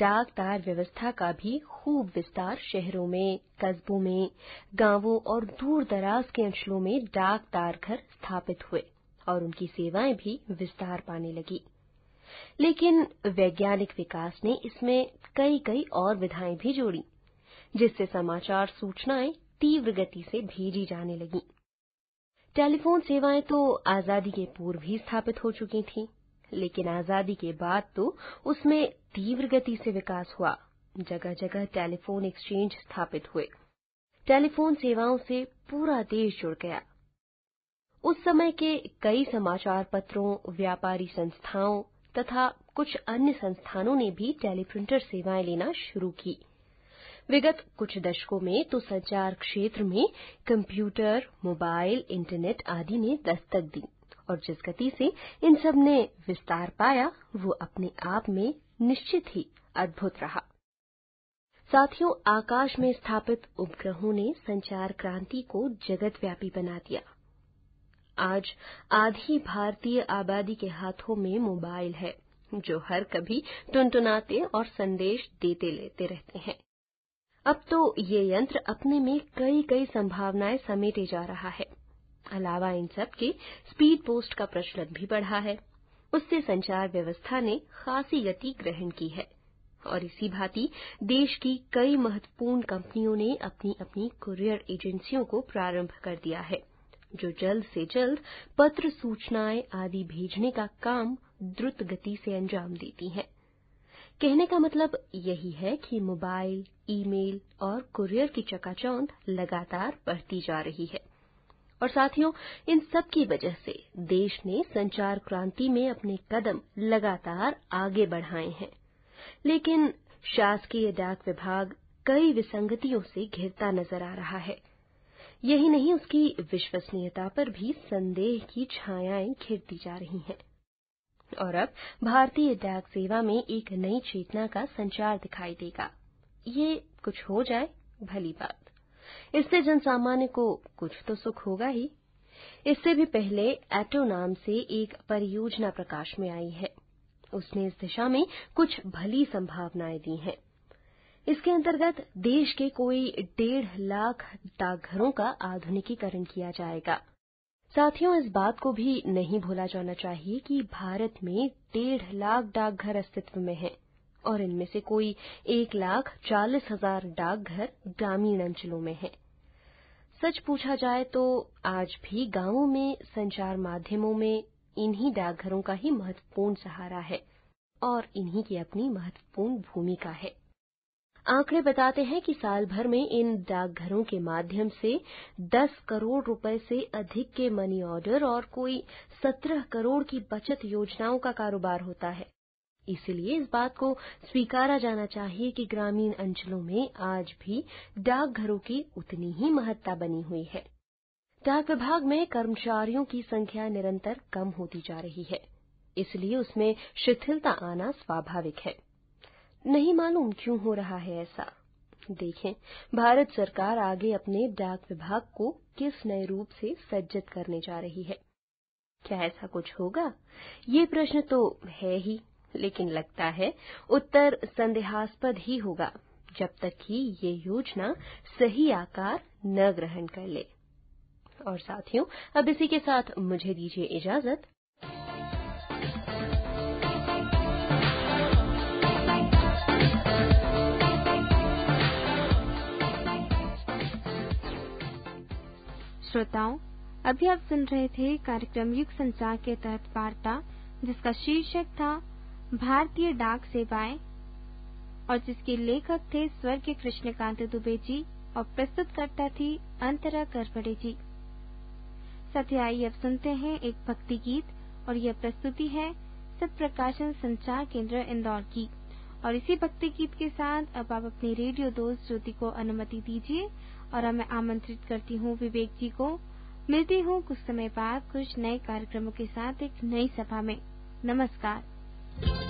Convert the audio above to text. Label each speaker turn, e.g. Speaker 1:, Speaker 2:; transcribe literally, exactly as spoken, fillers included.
Speaker 1: डाक तार व्यवस्था का भी खूब विस्तार शहरों में, कस्बों में, गांवों और दूर दराज के अंचलों में डाक तार घर स्थापित हुए और उनकी सेवाएं भी विस्तार पाने लगी। लेकिन वैज्ञानिक विकास ने इसमें कई कई और विधाएं भी जोड़ी, जिससे समाचार सूचनाएं तीव्र गति से भेजी जाने लगीं। टेलीफोन सेवाएं तो आजादी के पूर्व ही स्थापित हो चुकी थीं, लेकिन आजादी के बाद तो उसमें तीव्र गति से विकास हुआ। जगह जगह टेलीफोन एक्सचेंज स्थापित हुए। टेलीफोन सेवाओं से पूरा देश जुड़ गया। उस समय के कई समाचार पत्रों, व्यापारी संस्थाओं तथा कुछ अन्य संस्थानों ने भी टेलीप्रिंटर सेवाएं लेना शुरू की। विगत कुछ दशकों में तो संचार क्षेत्र में कंप्यूटर, मोबाइल, इंटरनेट आदि ने दस्तक दी और जिस गति से इन सब ने विस्तार पाया वो अपने आप में निश्चित ही अद्भुत रहा। साथियों, आकाश में स्थापित उपग्रहों ने संचार क्रांति को जगतव्यापी बना दिया। आज आधी भारतीय आबादी के हाथों में मोबाइल है, जो हर कभी टुनटुनाते और संदेश देते लेते रहते हैं। अब तो ये यंत्र अपने में कई कई संभावनाएं समेटे जा रहा है। अलावा इन सब के स्पीड पोस्ट का प्रचलन भी बढ़ा है। उससे संचार व्यवस्था ने खासी गति ग्रहण की है और इसी भांति देश की कई महत्वपूर्ण कंपनियों ने अपनी अपनी कुरियर एजेंसियों को प्रारंभ कर दिया है, जो जल्द से जल्द पत्र, सूचनाएं आदि भेजने का काम द्रुत गति से अंजाम देती हैं। कहने का मतलब यही है कि मोबाइल, ईमेल और कुरियर की चकाचौंध लगातार बढ़ती जा रही है। और साथियों, इन सब की वजह से देश ने संचार क्रांति में अपने कदम लगातार आगे बढ़ाए हैं। लेकिन शासकीय डाक विभाग कई विसंगतियों से घिरता नजर आ रहा है। यही नहीं, उसकी विश्वसनीयता पर भी संदेह की छायाएं घिरती जा रही हैं। और अब भारतीय डाक सेवा में एक नई चेतना का संचार दिखाई देगा। ये कुछ हो जाए भली बात, इससे जनसामान्य को कुछ तो सुख होगा ही। इससे भी पहले एटो नाम से एक परियोजना प्रकाश में आई है। उसने इस दिशा में कुछ भली संभावनाएं दी हैं। इसके अंतर्गत देश के कोई डेढ़ लाख डाकघरों का आधुनिकीकरण किया जाएगा। साथियों, इस बात को भी नहीं भूला जाना चाहिए कि भारत में डेढ़ लाख डाकघर अस्तित्व में हैं और इनमें से कोई एक लाख चालीस हजार डाकघर ग्रामीण अंचलों में हैं। सच पूछा जाए तो आज भी गांवों में संचार माध्यमों में इन्हीं डाकघरों का ही महत्वपूर्ण सहारा है और इन्हीं की अपनी महत्वपूर्ण भूमिका है। आंकड़े बताते हैं कि साल भर में इन डाकघरों के माध्यम से दस करोड़ रुपए से अधिक के मनी ऑर्डर और कोई सत्रह करोड़ की बचत योजनाओं का कारोबार होता है। इसलिए इस बात को स्वीकारा जाना चाहिए कि ग्रामीण अंचलों में आज भी डाकघरों की उतनी ही महत्ता बनी हुई है। डाक विभाग में कर्मचारियों की संख्या निरंतर कम होती जा रही है, इसलिए उसमें शिथिलता आना स्वाभाविक है। नहीं मालूम क्यों हो रहा है ऐसा। देखें, भारत सरकार आगे अपने डाक विभाग को किस नए रूप से सज्जित करने जा रही है। क्या ऐसा कुछ होगा? ये प्रश्न तो है ही, लेकिन लगता है उत्तर संदेहास्पद ही होगा जब तक कि ये योजना सही आकार न ग्रहण कर ले। और साथियों, अब इसी के साथ मुझे दीजिए इजाजत।
Speaker 2: श्रोताओं, अभी आप सुन रहे थे कार्यक्रम युग संचार के तहत वार्ता, जिसका शीर्षक था भारतीय डाक सेवाएं और जिसके लेखक थे स्वर्गीय कृष्णकांत दुबे जी और प्रस्तुतकर्ता थी अंतरा करपड़े जी। साथ ही आइए अब सुनते हैं एक भक्ति गीत और यह प्रस्तुति है सत्प्रकाशन संचार केंद्र इंदौर की। और इसी भक्ति गीत के साथ अब आप अपनी रेडियो दोस्त ज्योति को अनुमति दीजिए और अब मैं आमंत्रित करती हूँ विवेक जी को। मिलती हूँ कुछ समय बाद कुछ नए कार्यक्रमों के साथ एक नई सभा में। नमस्कार।